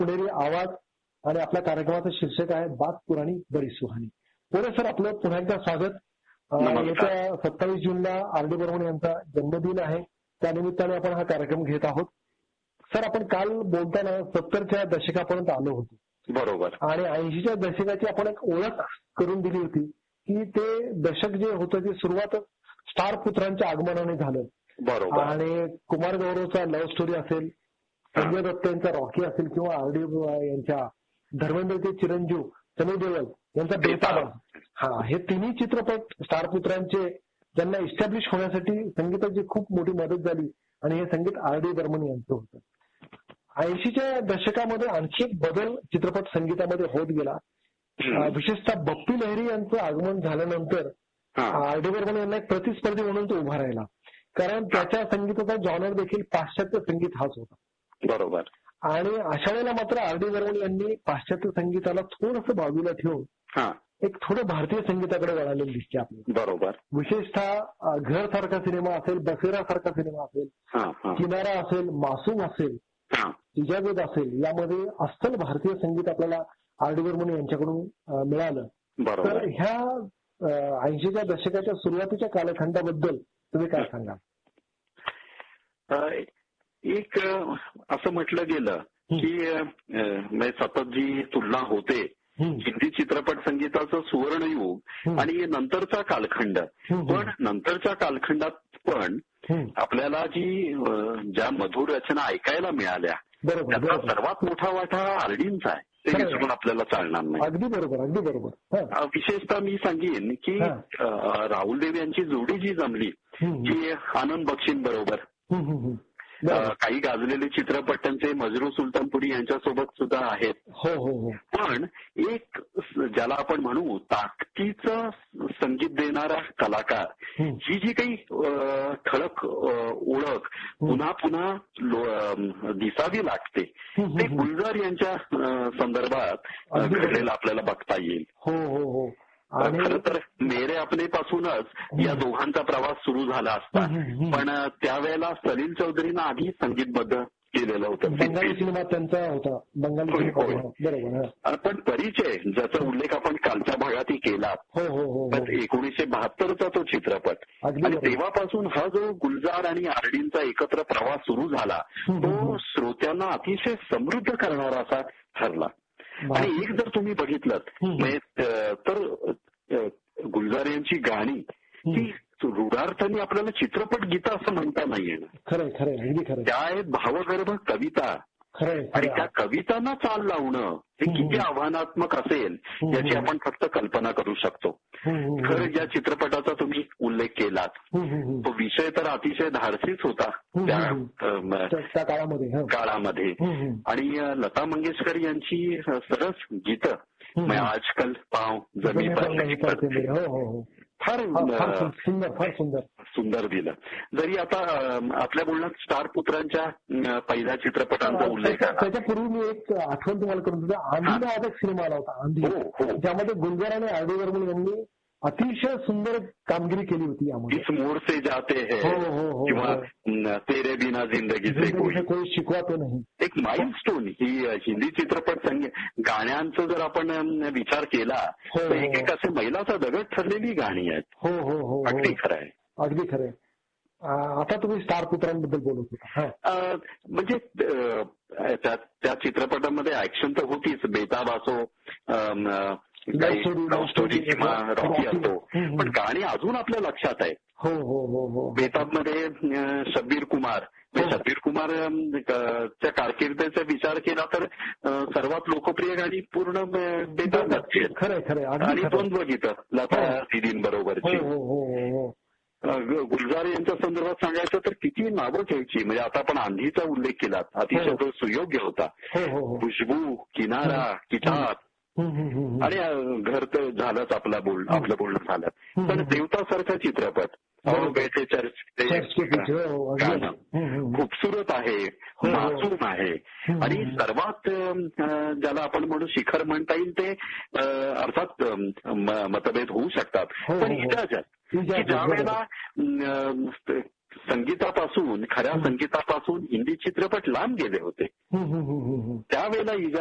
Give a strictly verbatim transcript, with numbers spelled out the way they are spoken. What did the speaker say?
पुणेरी आवाज आणि आपल्या कार्यक्रमाचं शीर्षक आहे बात पुराणी बरी सुहानी. पुढे सर आपलं पुन्हा एकदा स्वागत. येत्या सत्तावीस जूनला आर डी बर्मन यांचा जन्मदिन आहे, त्यानिमित्ताने आपण हा कार्यक्रम घेत आहोत. सर आपण काल बोलताना सत्तरच्या दशकापर्यंत आलो होतो. बरोबर. आणि ऐंशीच्या दशकाची आपण एक ओळख करून दिली होती की ते दशक जे होतं ते सुरुवात स्टार पुत्रांच्या आगमनाने झालं. बरोबर. आणि कुमार गौरवचा लव्ह स्टोरी असेल, संजय दत्त यांचा रॉकी असेल किंवा आर डी यांच्या धर्मेंद्रचे चिरंजीव सनी देओल यांचा बेताब, हा हे तिन्ही चित्रपट स्टार पुत्रांचे ज्यांना इस्टॅब्लिश होण्यासाठी संगीताची खूप मोठी मदत झाली आणि हे संगीत आर डी बर्मन यांचं होतं. ऐंशीच्या दशकामध्ये आणखी एक बदल चित्रपट संगीतामध्ये होत गेला. विशेषतः बप्पी लहिरी यांचं आगमन झाल्यानंतर आर डी बर्मन यांना एक प्रतिस्पर्धी म्हणून तो उभा राहिला, कारण त्याच्या संगीताचा जॉनर देखील पाश्चात्य संगीत हाच होता. बरोबर. आणि अशा वेळेला मात्र आर डी बर्मन यांनी पाश्चात्य संगीताला थोडंसं बाजूला ठेवून एक थोडं भारतीय संगीताकडे वळालेलं दिसते आपल्याला. बरोबर. विशेषतः घर सारखा सिनेमा असेल, बसेरा सारखा सिनेमा असेल, किनारा असेल, मासूम असेल, इजाजत असेल, यामध्ये अस्सल भारतीय संगीत आपल्याला आर डी बर्मन यांच्याकडून मिळालं. तर ह्या ऐंशीच्या दशकाच्या सुरुवातीच्या कालखंडाबद्दल तुम्ही काय सांगाल? एक असं म्हटलं गेलं की सतत जी तुलना होते हिंदी चित्रपट संगीताचं सुवर्णयुग आणि नंतरचा कालखंड, पण नंतरच्या कालखंडात पण आपल्याला जी ज्या मधुर रचना ऐकायला मिळाल्या त्याचा सर्वात मोठा वाटा आरडींचा आहे, ते विसरून आपल्याला चालणार नाही. अगदी बरोबर, अगदी बरोबर. विशेषतः मी सांगेन की राहुल देव यांची जोडी जी जमली जी आनंद बक्षीं बरोबर, काही गाजलेले चित्रपट त्यांचे मजरू सुलतानपुरी यांच्यासोबत सुद्धा आहेत. हो हो. पण एक ज्याला आपण म्हणू ताकदीचं संगीत देणारा कलाकार, ही जी काही ठळक ओळख पुन्हा पुन्हा दिसावी लागते ते गुलजार यांच्या संदर्भात घडलेलं आपल्याला बघता येईल. हो हो हो. खरं तर मेरे अपने पासूनच या दोघांचा प्रवास सुरू झाला असता, पण त्यावेळेला सलील चौधरीनं आधी संगीतबद्ध केलेलं होतं. बंगाली सिनेमा त्यांचा होता. बंगाली बरोबर. पण परिचय ज्याचा उल्लेख आपण कालच्या भागातही केला, एकोणीसशे बहात्तरचा तो चित्रपट, आणि तेव्हापासून हा जो गुलजार आणि आरडींचा एकत्र प्रवास सुरू झाला तो श्रोत्यांना अतिशय समृद्ध करणारा असा ठरला. आणि एक जर तुम्ही बघितलं तर गुलजार यांची गाणी ही रूढार्थाने आपल्याला चित्रपट गीतं असं म्हणता नाही येणार. खरं खरं. त्या आहेत भावगर्भ कविता, आणि त्या कवितांना चाल लावणं हे किती आव्हानात्मक असेल याची आपण फक्त कल्पना करू शकतो. खरं ज्या चित्रपटाचा तुम्ही उल्लेख केलात तो विषय तर अतिशय धाडसीच होता त्या काळामध्ये. आणि लता मंगेशकर यांची सरस गीतं, मैं आजकल पाव जमीन पर, फार सुंदर फार सुंदर सुंदर दिलं. जरी आता आपल्या बोलण्यात स्टार पुत्रांच्या पहिल्या चित्रपटांचा उल्लेख आहे, त्याच्यापूर्वी मी एक आठवण तुम्हाला करून दिलं, आंधी नावाचा एक सिनेमा आला होता आंधी, ज्यामध्ये गुलजार आणि आर डी बर्मन यांनी अतिशय सुंदर कामगिरी केली होती. इस मोड से जाते हैं किंवा तेरे बिना जिंदगी से कोई शिकवा तो नाही, एक माइलस्टोन ही हिंदी चित्रपट संगीत गाण्यांचा जर आपण विचार केला तर एक एक असे मैलाचा दगड ठरलेली गाणी आहेत. हो हो हो. अगदी खरं आहे, अगदी खरं आहे. आता तुम्ही स्टार पुत्रांबद्दल बोलत होता. म्हणजे त्या चित्रपटामध्ये ऍक्शन तर होतीच, बेताब असो, लव्ह स्टोरी किंवा रॉकी असतो, पण गाणी अजून आपल्या लक्षात आहे. हो हो हो. बेताब मध्ये शब्बीर कुमार, शब्बीर कुमार च्या कारकिर्दीचा विचार केला तर सर्वात लोकप्रिय गाणी पूर्ण बेताब आणि द्वंद्व गीतं लता दीदींबरोबरची. गुलजार यांच्या संदर्भात सांगायचं तर किती नावं घ्यायची. म्हणजे आता आपण आंधीचा उल्लेख केला, अतिशय तो सुयोग्य होता. खुशबू, किनारा, किताब, आणि घर तर झालंच आपला बोल आपलं बोलणं झालं. पण देवतासारखा चित्रपट बेटे चर्च गाणं खूपसुरत आहे, मासूम आहे, आणि सर्वात ज्याला आपण म्हणू शिखर म्हणता येईल ते अर्थात मतभेद होऊ शकतात, पण इजाजत की ज्या वेळेला संगीतापासून खऱ्या संगीतापासून हिंदी चित्रपट लांब गेले होते. त्यावेळेला